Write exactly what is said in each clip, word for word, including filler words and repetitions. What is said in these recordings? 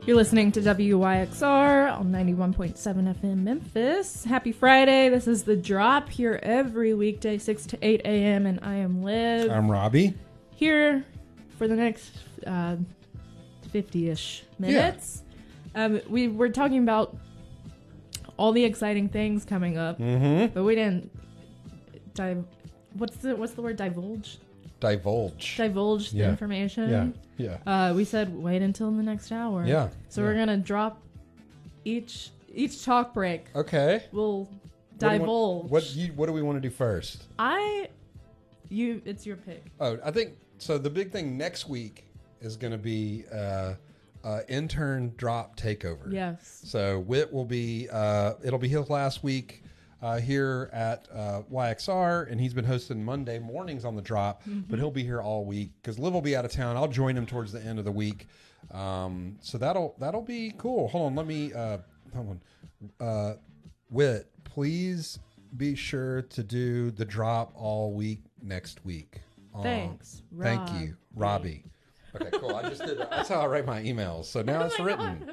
You're listening to W Y X R on ninety-one point seven F M Memphis. Happy Friday. This is The Drop here every weekday, six to eight a.m. And I am Liv. I'm Robbie. Here for the next uh, fifty-ish minutes. Yeah. Um, we were talking about all the exciting things coming up, mm-hmm. but we didn't dive. What's the what's the word? Divulge. Divulge. Divulge the yeah. information. Yeah. Yeah. Uh, we said wait until the next hour. Yeah. So yeah. we're gonna drop each each talk break. Okay. We'll What divulge. Do what you, what do we want to do first? I, you, it's your pick. Oh, I think so. The big thing next week is going to be uh, uh, intern drop takeover. Yes. So Whit will be. Uh, it'll be his last week. Uh, here at uh, Y X R, and he's been hosting Monday mornings on the drop, mm-hmm. but he'll be here all week because Liv will be out of town. I'll join him towards the end of the week, um, so that'll that'll be cool. Hold on, let me uh, hold on. Uh, Whit, please be sure to do the drop all week next week. Uh, Thanks. Thank you, Robbie. Okay, cool. I just did that. That's how I write my emails. So now oh it's written.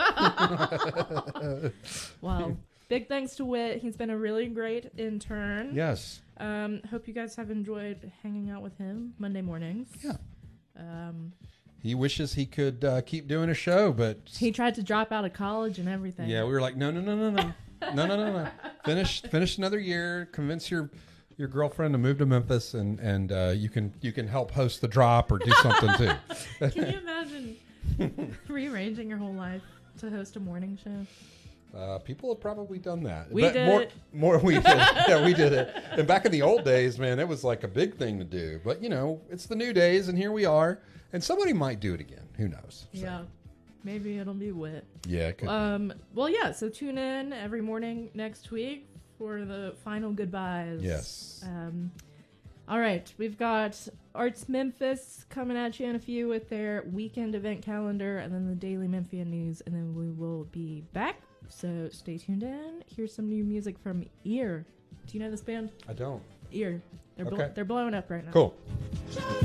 Wow. Big thanks to Whit. He's been a really great intern. Yes. Um, hope you guys have enjoyed hanging out with him Monday mornings. Yeah. Um, he wishes he could uh, keep doing a show, but he tried to drop out of college and everything. Yeah, we were like, no, no, no, no, no, no, no, no, no. Finish, finish another year. Convince your your girlfriend to move to Memphis, and and uh, you can you can help host the drop or do something too. Can you imagine rearranging your whole life to host a morning show? Uh, people have probably done that. We but did more, it. More we did. Yeah, we did it. And back in the old days, man, it was like a big thing to do. But, you know, it's the new days, and here we are. And somebody might do it again. Who knows? So. Yeah. Maybe it'll be Whit. Yeah, it could um, well, yeah, so tune in every morning next week for the final goodbyes. Yes. Um, all right, we've got Arts Memphis coming at you in a few with their weekend event calendar, and then the Daily Memphian News, and then we will be back. So stay tuned in. Here's some new music from Ear. Do you know this band? I don't. Ear. They're, Okay. blo- they're blowing up right now. Cool.